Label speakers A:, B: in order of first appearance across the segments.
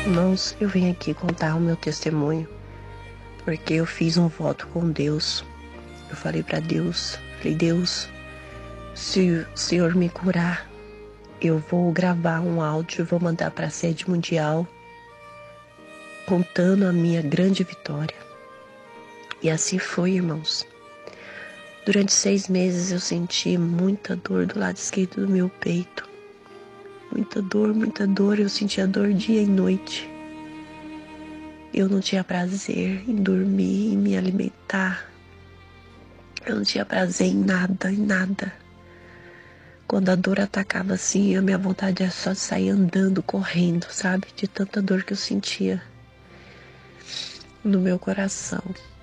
A: Irmãos, eu vim aqui contar o meu testemunho, porque eu fiz um voto com Deus. Eu falei para Deus, Deus, se o Senhor me curar, eu vou gravar um áudio e vou mandar para a sede mundial, contando a minha grande vitória. E assim foi, irmãos. Durante 6 meses eu senti muita dor do lado esquerdo do meu peito. Muita dor, eu sentia dor dia e noite. Eu não tinha prazer em dormir, em me alimentar. Eu não tinha prazer em nada. Quando a dor atacava assim, a minha vontade era só de sair andando, correndo, sabe? De tanta dor que eu sentia no meu coração.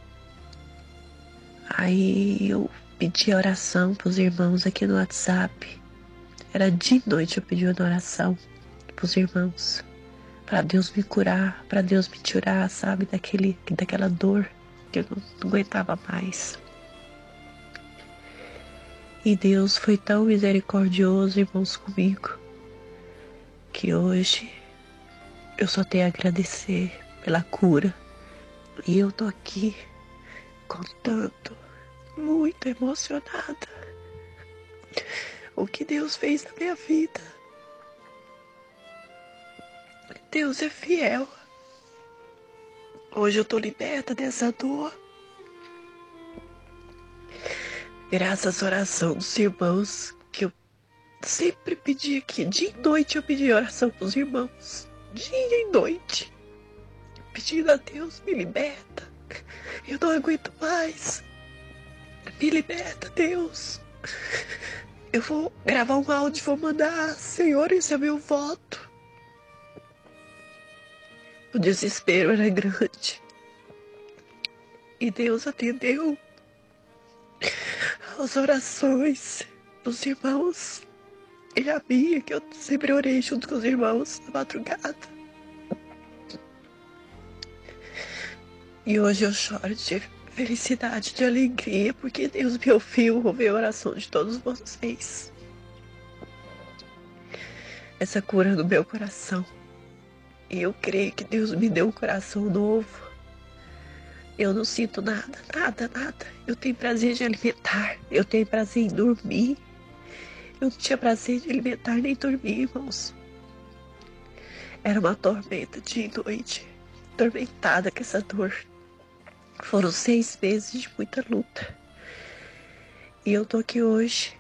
A: Aí eu pedi oração pros irmãos aqui no WhatsApp. Era de noite eu pedi uma oração pros irmãos. Para Deus me curar, para Deus me tirar, sabe? Daquela dor que eu não aguentava mais. E Deus foi tão misericordioso, irmãos, comigo, que hoje eu só tenho a agradecer pela cura. E eu tô aqui contando, muito emocionada, o que Deus fez na minha vida. Deus é fiel. Hoje eu tô liberta dessa dor. Graças à oração dos irmãos, que eu sempre pedi aqui. Dia e noite eu pedi oração pros irmãos. Dia e noite. Pedindo a Deus, me liberta. Eu não aguento mais. Me liberta, Deus. Eu vou gravar um áudio e vou mandar. Senhor, esse é meu voto. O desespero era grande. E Deus atendeu as orações dos irmãos e a minha, que eu sempre orei junto com os irmãos na madrugada. E hoje eu choro de felicidade, de alegria, porque Deus me ouviu a oração de todos vocês. Essa cura no meu coração. E eu creio que Deus me deu um coração novo. Eu não sinto nada. Eu tenho prazer de alimentar. Eu tenho prazer em dormir. Eu não tinha prazer de alimentar nem dormir, irmãos. Era uma tormenta dia e noite. Atormentada com essa dor. Foram 6 meses de muita luta. E eu tô aqui hoje,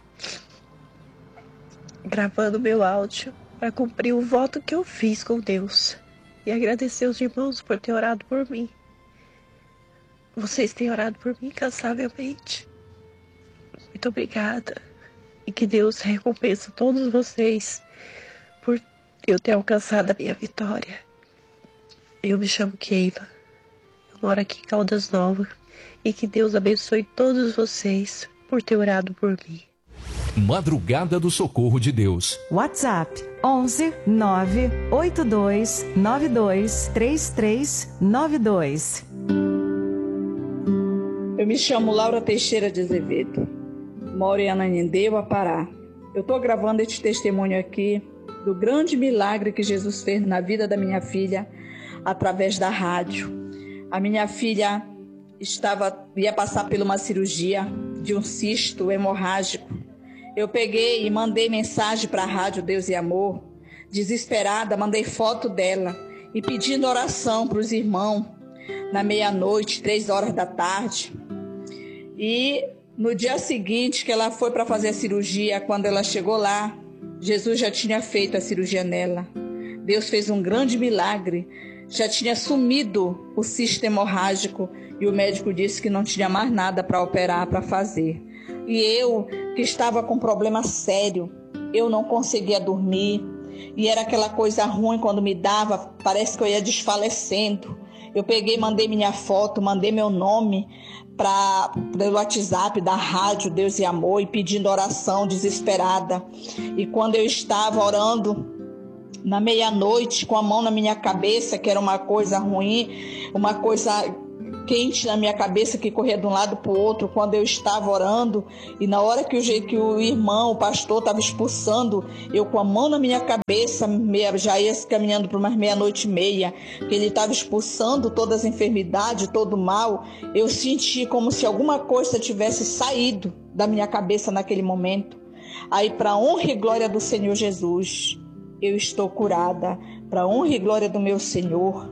A: gravando meu áudio para cumprir o voto que eu fiz com Deus. E agradecer os irmãos por ter orado por mim. Vocês têm orado por mim incansavelmente. Muito obrigada. E que Deus recompense todos vocês por eu ter alcançado a minha vitória. Eu me chamo Keila. Eu moro aqui em Caldas Novas. E que Deus abençoe todos vocês por ter orado por mim.
B: Madrugada do Socorro de Deus.
C: WhatsApp 11 982 92 3392.
D: Eu me chamo Laura Teixeira de Azevedo, moro em Ananindeua, Pará. Eu estou gravando este testemunho aqui do grande milagre que Jesus fez na vida da minha filha através da rádio. A minha filha ia passar por uma cirurgia de um cisto hemorrágico. Eu peguei e mandei mensagem para a rádio Deus e Amor, desesperada, mandei foto dela e pedindo oração para os irmãos na meia-noite, 3 horas da tarde. E no dia seguinte que ela foi para fazer a cirurgia, quando ela chegou lá, Jesus já tinha feito a cirurgia nela. Deus fez um grande milagre. Já tinha sumido o cisto hemorrágico e o médico disse que não tinha mais nada para operar, para fazer. E eu, que estava com problema sério, eu não conseguia dormir. E era aquela coisa ruim quando me dava, parece que eu ia desfalecendo. Eu peguei, mandei minha foto, mandei meu nome pelo WhatsApp da rádio Deus e Amor e pedindo oração desesperada. E quando eu estava orando na meia-noite com a mão na minha cabeça, que era uma coisa ruim, uma coisa quente na minha cabeça que corria de um lado para o outro quando eu estava orando, e na hora que o irmão, o pastor, estava expulsando, eu com a mão na minha cabeça, já ia caminhando para umas 00:30, que ele estava expulsando todas as enfermidades, todo o mal, eu senti como se alguma coisa tivesse saído da minha cabeça naquele momento. Aí, para a honra e glória do Senhor Jesus, eu estou curada, para a honra e glória do meu Senhor.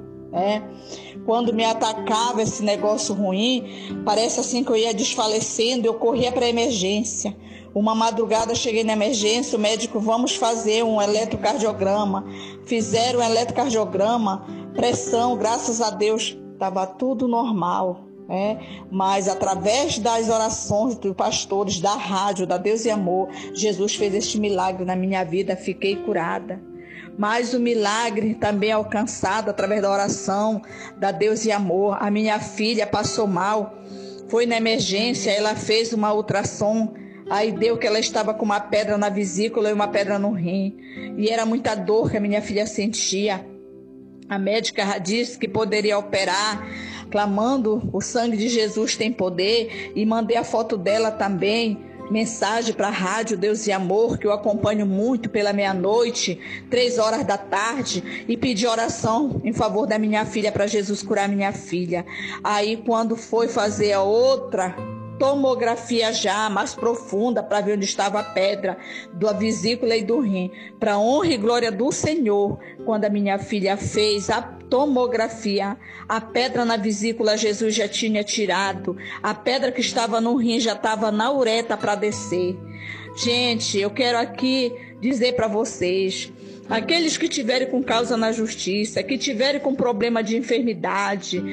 D: Quando me atacava esse negócio ruim, parece assim que eu ia desfalecendo, eu corria para a emergência. Uma madrugada cheguei na emergência, o médico, vamos fazer um eletrocardiograma. Fizeram um eletrocardiograma, pressão, graças a Deus, estava tudo normal. Mas através das orações dos pastores, da rádio, da Deus e Amor, Jesus fez este milagre na minha vida, fiquei curada. Mas o milagre também alcançado através da oração da Deus e Amor. A minha filha passou mal, foi na emergência, ela fez uma ultrassom, aí deu que ela estava com uma pedra na vesícula e uma pedra no rim. E era muita dor que a minha filha sentia. A médica disse que poderia operar, clamando, o sangue de Jesus tem poder, e mandei a foto dela também, mensagem para a rádio Deus e Amor, que eu acompanho muito pela meia-noite, 3h da tarde, e pedi oração em favor da minha filha, para Jesus curar minha filha. Aí quando foi fazer a outra tomografia já mais profunda para ver onde estava a pedra da vesícula e do rim, para honra e glória do Senhor, quando a minha filha fez a tomografia, a pedra na vesícula Jesus já tinha tirado, a pedra que estava no rim já estava na uretra para descer. Gente, eu quero aqui dizer para vocês, aqueles que tiverem com causa na justiça, que tiverem com problema de enfermidade,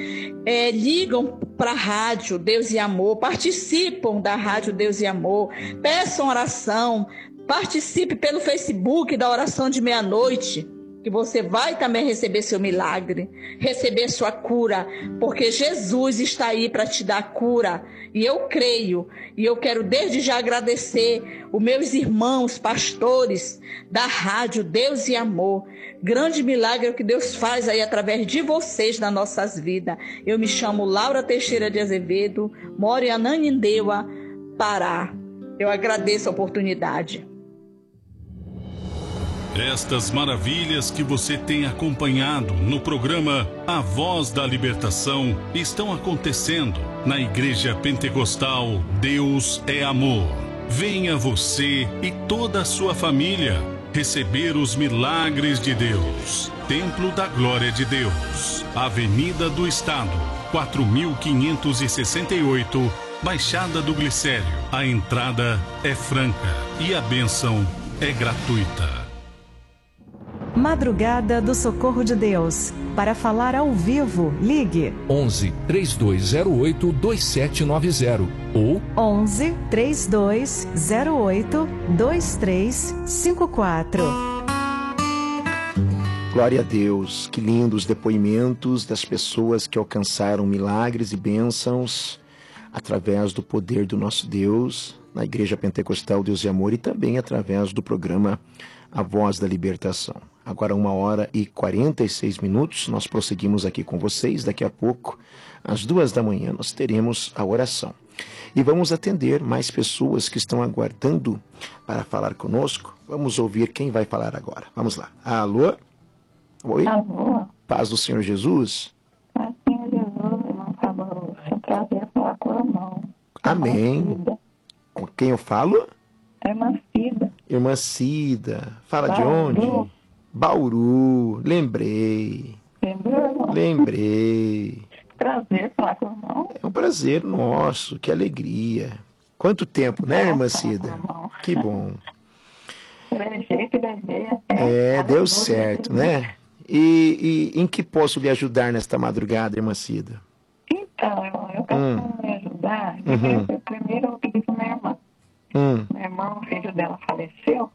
D: ligam para a rádio Deus e Amor, participam da rádio Deus e Amor, peçam oração, participe pelo Facebook da oração de meia-noite, que você vai também receber seu milagre, receber sua cura, porque Jesus está aí para te dar cura, e eu creio, e eu quero desde já agradecer os meus irmãos pastores da rádio Deus e Amor, grande milagre que Deus faz aí através de vocês nas nossas vidas. Eu me chamo Laura Teixeira de Azevedo, moro em Ananindeua, Pará. Eu agradeço a oportunidade.
E: Estas maravilhas que você tem acompanhado no programa A Voz da Libertação estão acontecendo na Igreja Pentecostal Deus é Amor. Venha você e toda a sua família receber os milagres de Deus. Templo da Glória de Deus, Avenida do Estado, 4568, Baixada do Glicério. A entrada é franca e a bênção é gratuita.
C: Madrugada do Socorro de Deus. Para falar ao vivo, ligue
B: 11 3208 2790 ou
C: 11 3208 2354.
F: Glória a Deus, que lindos depoimentos das pessoas que alcançaram milagres e bênçãos através do poder do nosso Deus na Igreja Pentecostal Deus e Amor, e também através do programa A Voz da Libertação. Agora 1h46, nós prosseguimos aqui com vocês. Daqui a pouco, às 2h, nós teremos a oração. E vamos atender mais pessoas que estão aguardando para falar conosco. Vamos ouvir quem vai falar agora. Vamos lá. Alô? Oi?
G: Alô?
F: Paz do Senhor Jesus?
G: Paz do Senhor Jesus, irmão Fabrício. É um prazer falar com o irmão.
F: Amém. Com quem eu falo?
G: Irmã Cida.
F: Irmã Cida. Fala
G: Bauru.
F: De onde? Bauru. Lembrei.
G: Lembrou?
F: Lembrei.
G: Prazer falar com o irmão.
F: É um prazer nosso, que alegria. Quanto tempo, né, irmã Cida? Que bom. Deu certo, né? E em que posso lhe ajudar nesta madrugada, irmã Cida?
G: Então, irmão, eu quero me ajudar. Primeiro eu pedi para minha irmã. Minha irmã, o filho dela faleceu.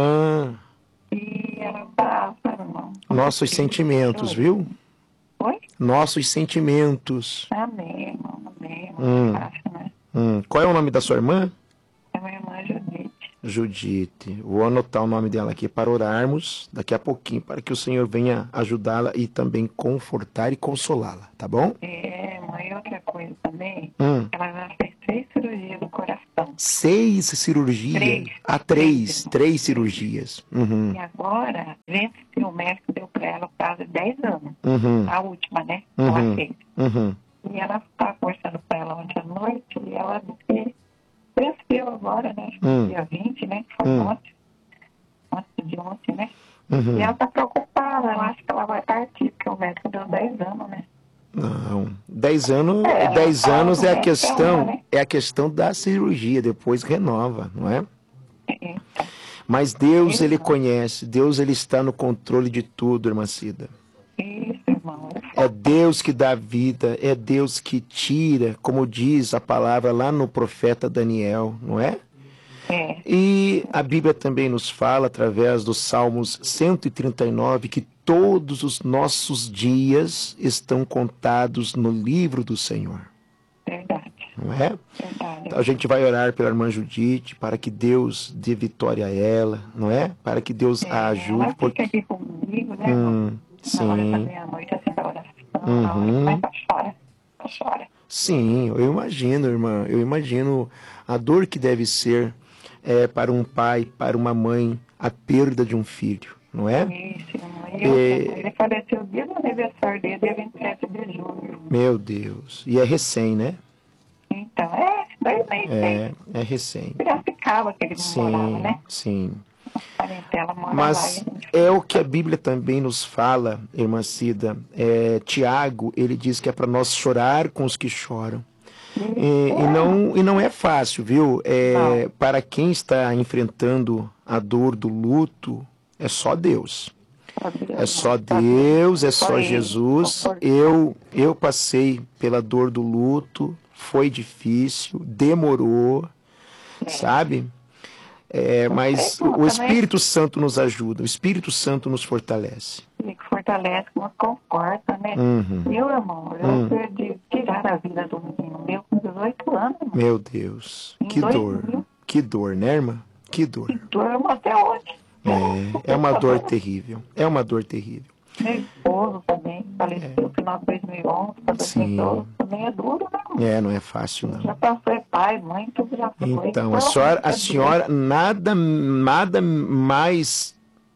G: E ela passa, irmão.
F: Nossos sentimentos, viu?
G: Oi?
F: Nossos sentimentos.
G: Amém, irmão. Amém, irmão. Fácil, né?
F: Qual é o nome da sua irmã?
G: É minha irmã Judite.
F: Judite. Vou anotar o nome dela aqui para orarmos daqui a pouquinho, para que o Senhor venha ajudá-la e também confortar e consolá-la, tá bom?
G: Mãe, eu outra coisa também, ela já fez 3 cirurgias do coração.
F: 6 cirurgias? 3 cirurgias.
G: E agora, o médico deu para ela o prazo de 10 anos. A última, né? Ela fez. E ela está conversando com ela ontem à noite e ela disse que venceu agora, né? Dia 20, né? Foi ontem. Antes de ontem, né? E ela está preocupada, ela acha que ela vai partir, porque o médico deu 10 anos, né?
F: Não, 10 anos, 10 anos é a questão, né? É a questão da cirurgia, depois renova, não é? Mas Deus, Ele conhece, Deus, Ele está no controle de tudo, irmã Cida.
G: Isso, irmão.
F: É Deus que dá vida, é Deus que tira, como diz a palavra lá no profeta Daniel, não é? E a Bíblia também nos fala, através dos Salmos 139, que todos os nossos dias estão contados no livro do Senhor.
G: Verdade.
F: Não é?
G: Verdade.
F: Então a gente vai orar pela irmã Judite, para que Deus dê vitória a ela, não é? Para que Deus a ajude.
G: Ela fica aqui comigo, né?
F: Sim.
G: Na hora da meia-noite, assim, da oração, mas chora.
F: Sim, eu imagino, irmã, eu imagino a dor que deve ser para um pai, para uma mãe, a perda de um filho, não é?
G: Isso, irmã. Ele faleceu o dia do aniversário dele, dia 27 de julho.
F: Meu Deus, e é recém, né?
G: Então, 2 meses.
F: É recém.
G: Piracicaba que ele morava, né?
F: Sim.
G: Mora
F: Mas
G: lá,
F: é o que a Bíblia também nos fala, irmã Cida. Tiago, ele diz que é para nós chorar com os que choram. E não é fácil, viu? Para quem está enfrentando a dor do luto, é só Deus. É só Deus, é só Jesus. Eu passei pela dor do luto, foi difícil, demorou, sabe? Mas o Espírito Santo nos ajuda, o Espírito Santo nos fortalece.
G: Ele fortalece, nos conforta, né? Meu irmão, eu perdi tirar a vida do menino meu com 18 anos. Irmão.
F: Meu Deus, que dor, né, irmã? Que dor.
G: Que dor, irmão, até hoje.
F: É uma dor terrível, é uma dor terrível.
G: Meu esposo também faleceu no final de 2011, para 2012, também é duro, né?
F: Não é fácil, não.
G: Já passou, pai, mãe, tudo já foi.
F: Então, a senhora nada mais,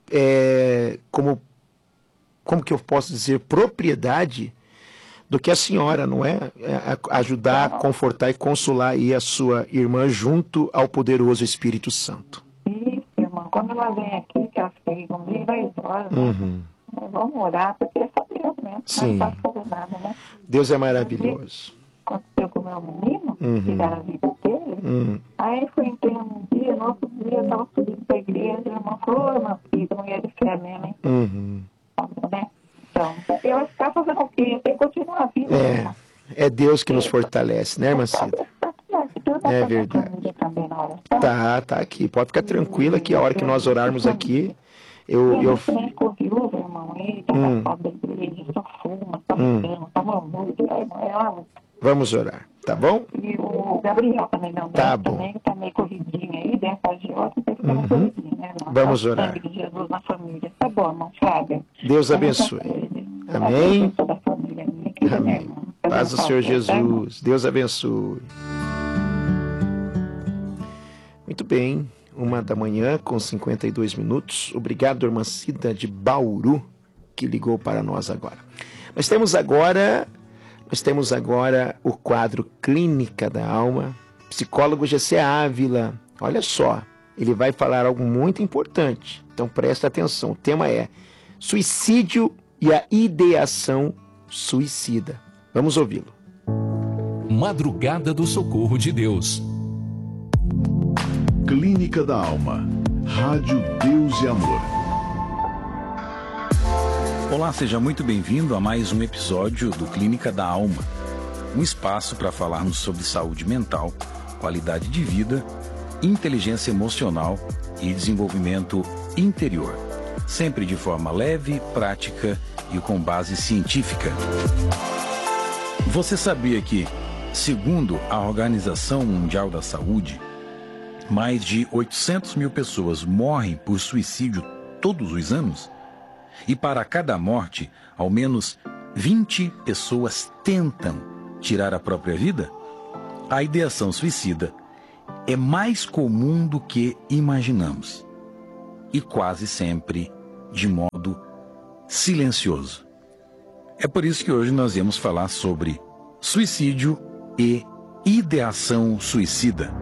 F: como que eu posso dizer, propriedade do que a senhora, não é? Ajudar, confortar e consolar aí a sua irmã junto ao poderoso Espírito Santo.
G: Isso, irmão. Quando ela vem aqui, que ela fica comigo, 10 horas, vamos orar, porque é só Deus mesmo.
F: Sim.
G: Não pode fazer nada, né?
F: Deus é maravilhoso.
G: Aconteceu com o meu menino, tirar a vida dele. Aí fui enterrar um dia, no outro dia eu estava subindo para a igreja, a irmã falou, irmã, filha, mulher de fé mesmo, hein? Né? Então, eu vou ficar fazendo o quê? Eu tenho que continuar a vida.
F: É Deus que nos fortalece, né, irmã Cida? É verdade. Tá aqui. Pode ficar tranquila que a hora que nós orarmos aqui, eu
G: ficou viúva, irmão, ele tá na foto da igreja, só fuma, só bebendo, só mamute,
F: vamos orar, tá bom?
G: E o Gabriel também não
F: tá
G: bom. Também tá meio corridinho aí, dentro da agiota, tem que ficar corridinho, né, irmão?
F: Vamos orar.
G: O sangue de Jesus na família. Tá bom, irmão, Flávia.
F: Deus abençoe. Amém? Amém. Paz do Senhor Jesus. Deus abençoe. Muito bem. 1h com 52 minutos. Obrigado, irmã Cida de Bauru, que ligou para nós agora. Nós temos agora o quadro Clínica da Alma. Psicólogo Gessé Ávila. Olha só, ele vai falar algo muito importante. Então presta atenção. O tema é suicídio e a ideação suicida. Vamos ouvi-lo.
B: Madrugada do Socorro de Deus.
H: Clínica da Alma. Rádio Deus e Amor.
I: Olá, seja muito bem-vindo a mais um episódio do Clínica da Alma. Um espaço para falarmos sobre saúde mental, qualidade de vida, inteligência emocional e desenvolvimento interior. Sempre de forma leve, prática e com base científica. Você sabia que, segundo a Organização Mundial da Saúde, mais de 800 mil pessoas morrem por suicídio todos os anos? E para cada morte, ao menos 20 pessoas tentam tirar a própria vida, a ideação suicida é mais comum do que imaginamos e quase sempre de modo silencioso. É por isso que hoje nós vamos falar sobre suicídio e ideação suicida.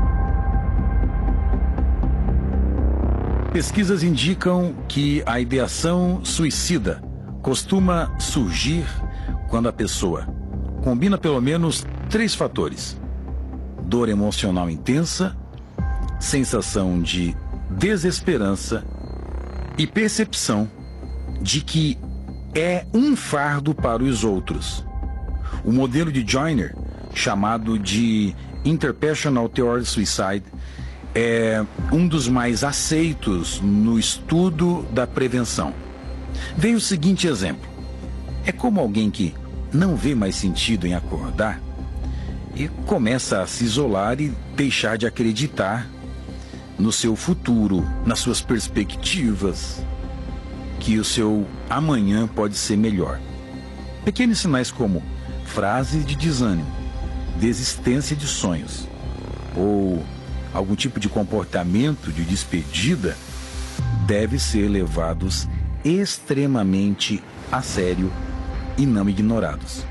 I: Pesquisas indicam que a ideação suicida costuma surgir quando a pessoa combina pelo menos 3 fatores: dor emocional intensa, sensação de desesperança e percepção de que é um fardo para os outros. O modelo de Joyner, chamado de Interpersonal Theory Suicide, é um dos mais aceitos no estudo da prevenção. Veio o seguinte exemplo: é como alguém que não vê mais sentido em acordar e começa a se isolar e deixar de acreditar no seu futuro, nas suas perspectivas, que o seu amanhã pode ser melhor. Pequenos sinais como frases de desânimo, desistência de sonhos ou algum tipo de comportamento de despedida deve ser levados extremamente a sério e não ignorados.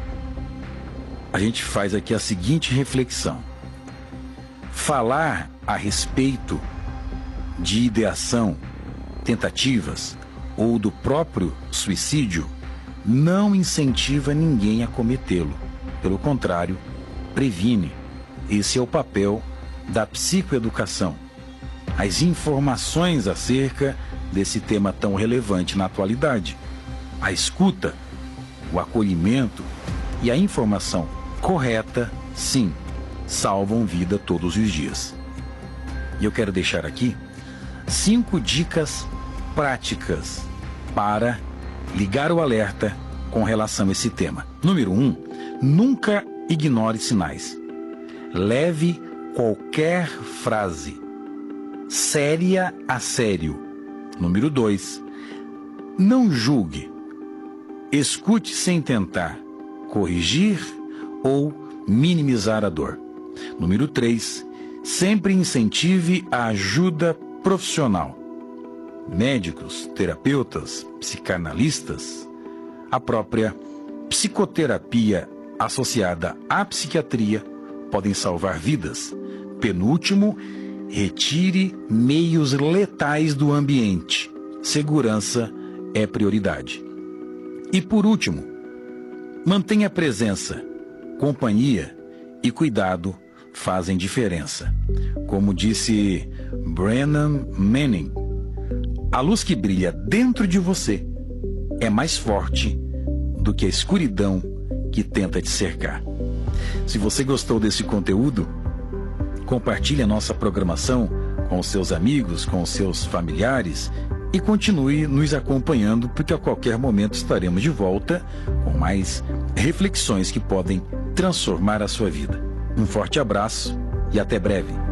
I: A gente faz aqui a seguinte reflexão: falar a respeito de ideação, tentativas ou do próprio suicídio não incentiva ninguém a cometê-lo. Pelo contrário, previne. Esse é o papel da psicoeducação. As informações acerca desse tema tão relevante na atualidade, a escuta, o acolhimento e a informação correta, sim, salvam vida todos os dias. E eu quero deixar aqui 5 dicas práticas para ligar o alerta com relação a esse tema. Número 1, nunca ignore sinais. Leve qualquer frase séria a sério. Número 2, não julgue. Escute sem tentar corrigir ou minimizar a dor. Número 3, sempre incentive a ajuda profissional. Médicos, terapeutas, psicanalistas, a própria psicoterapia associada à psiquiatria podem salvar vidas. Penúltimo, retire meios letais do ambiente. Segurança é prioridade. E por último, mantenha presença. Companhia e cuidado fazem diferença. Como disse Brennan Manning, a luz que brilha dentro de você é mais forte do que a escuridão que tenta te cercar. Se você gostou desse conteúdo, compartilhe a nossa programação com os seus amigos, com os seus familiares e continue nos acompanhando, porque a qualquer momento estaremos de volta com mais reflexões que podem transformar a sua vida. Um forte abraço e até breve.